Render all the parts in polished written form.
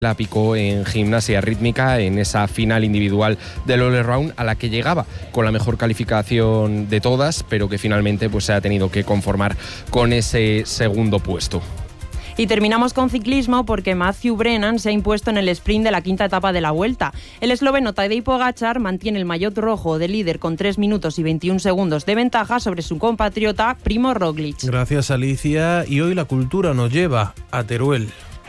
La picó en gimnasia rítmica en esa final individual del All Around, a la que llegaba con la mejor calificación de todas, pero que finalmente pues se ha tenido que conformar con ese segundo puesto. Y terminamos con ciclismo porque Matthew Brennan se ha impuesto en el sprint de la quinta etapa de la Vuelta. El esloveno Tadej Pogačar mantiene el maillot rojo de líder con 3 minutos y 21 segundos de ventaja sobre su compatriota Primož Roglič. Gracias, Alicia. Y hoy la cultura nos lleva a Teruel.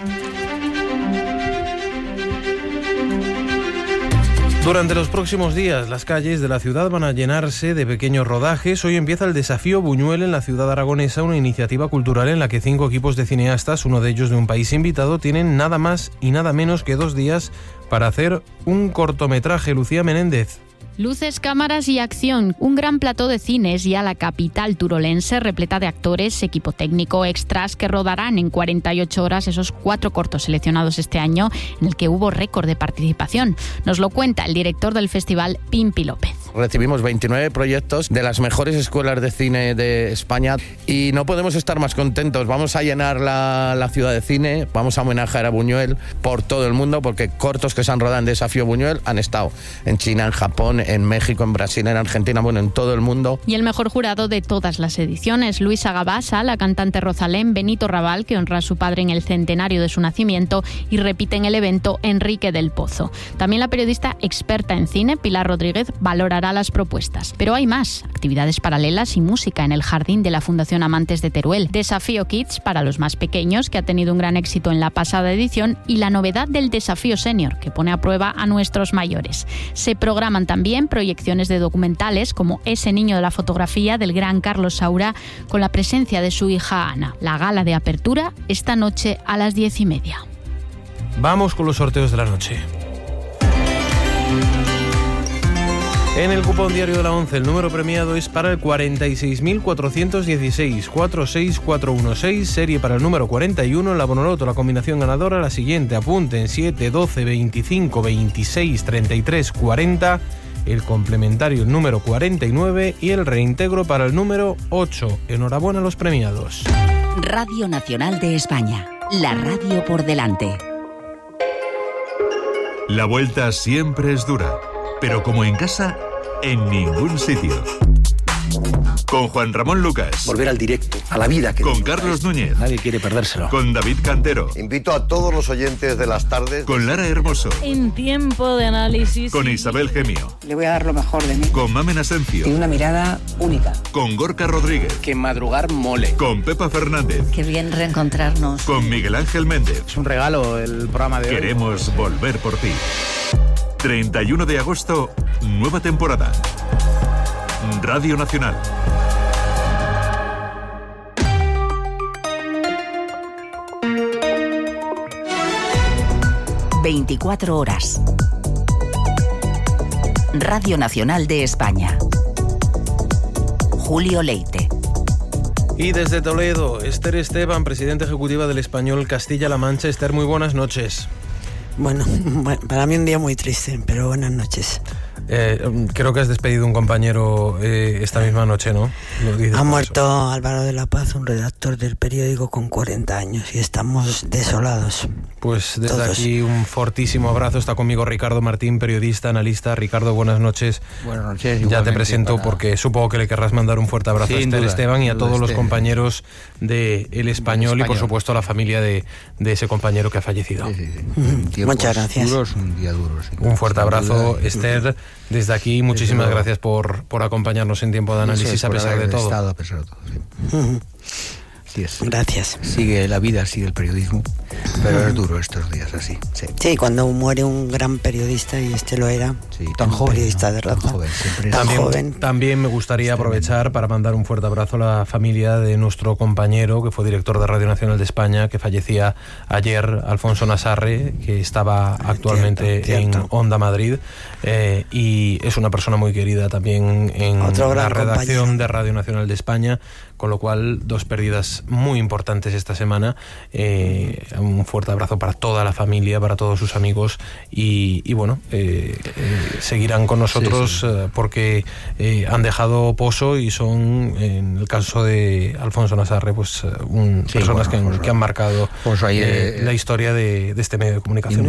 Durante los próximos días, las calles de la ciudad van a llenarse de pequeños rodajes. Hoy empieza el Desafío Buñuel en la ciudad aragonesa, una iniciativa cultural en la que 5 equipos de cineastas, uno de ellos de un país invitado, tienen nada más y nada menos que 2 días para hacer un cortometraje. Lucía Menéndez. Luces, cámaras y acción. Un gran plató de cines ya la capital turolense, repleta de actores, equipo técnico, extras que rodarán en 48 horas esos 4 cortos seleccionados este año, en el que hubo récord de participación. Nos lo cuenta el director del festival, Pimpi López. Recibimos 29 proyectos de las mejores escuelas de cine de España y no podemos estar más contentos. Vamos a llenar la ciudad de cine, vamos a homenajear a Buñuel por todo el mundo, porque cortos que se han rodado en Desafío Buñuel han estado en China, en Japón, en México, en Brasil, en Argentina, bueno, en todo el mundo. Y el mejor jurado de todas las ediciones, Luisa Gabasa, la cantante Rosalén, Benito Raval, que honra a su padre en el centenario de su nacimiento, y repite en el evento Enrique del Pozo. También la periodista experta en cine, Pilar Rodríguez, valorará las propuestas. Pero hay más, actividades paralelas y música en el jardín de la Fundación Amantes de Teruel, Desafío Kids para los más pequeños, que ha tenido un gran éxito en la pasada edición, y la novedad del Desafío Senior, que pone a prueba a nuestros mayores. Se programan también proyecciones de documentales como Ese niño de la fotografía del gran Carlos Saura, con la presencia de su hija Ana. La gala de apertura esta noche a las 10:30. Vamos con los sorteos de la noche. En el cupón diario de la 11, el número premiado es para el 46.416, 46416, serie para el número 41, la Bonoloto, la combinación ganadora, la siguiente, apunten: 7, 12, 25, 26, 33, 40, el complementario el número 49 y el reintegro para el número 8. Enhorabuena a los premiados. Radio Nacional de España, la radio por delante. La vuelta siempre es dura, pero como en casa, en ningún sitio. Con Juan Ramón Lucas. Volver al directo, a la vida. Con Carlos Núñez. Nadie quiere perdérselo. Con David Cantero. Invito a todos los oyentes de las tardes. Con Lara Hermoso. En tiempo de análisis. Con Isabel Gemio. Le voy a dar lo mejor de mí. Con Mamen Asencio. Tiene una mirada única. Con Gorka Rodríguez. Que madrugar mole. Con Pepa Fernández. Qué bien reencontrarnos. Con Miguel Ángel Méndez. Es un regalo el programa de hoy. Queremos volver por ti. 31 de agosto, nueva temporada. Radio Nacional. ...24 horas. Radio Nacional de España. Julio Leite. Y desde Toledo, Esther Esteban, presidenta ejecutiva del Español Castilla-La Mancha. Esther, muy buenas noches. Bueno, para mí un día muy triste, pero buenas noches. Creo que has despedido un compañero esta misma noche, ¿no? Ha muerto Álvaro de la Paz, un redactor del periódico con 40 años, y estamos desolados. Pues desde todos. Aquí un fortísimo abrazo. Está conmigo Ricardo Martín, periodista, analista. Ricardo, buenas noches. Buenas noches. Ya te presento porque supongo que le querrás mandar un fuerte abrazo a Esther Esteban y a todos los compañeros de El Español y por supuesto a la familia de ese compañero que ha fallecido. Sí. Muchas gracias. Un día duro. Un fuerte abrazo, Esther. Desde aquí, muchísimas gracias por acompañarnos en tiempo de análisis a pesar de todo. A pesar de todo, sí. Sí es. Gracias. Sigue la vida, sigue el periodismo, pero es duro estos días así. Sí, cuando muere un gran periodista, y este lo era, sí, tan joven, periodista, ¿no? de raza. Tan joven. También me gustaría aprovechar para mandar un fuerte abrazo a la familia de nuestro compañero, que fue director de Radio Nacional de España, que fallecía ayer, Alfonso Nasarre, que estaba actualmente en Onda Madrid, y es una persona muy querida también en la redacción de Radio Nacional de España, con lo cual 2 pérdidas muy importantes esta semana. Un fuerte abrazo para toda la familia, para todos sus amigos y bueno, seguirán con nosotros porque han dejado pozo y son, en el caso de Alfonso Nasarre, pues personas que han marcado la historia de este medio de comunicación.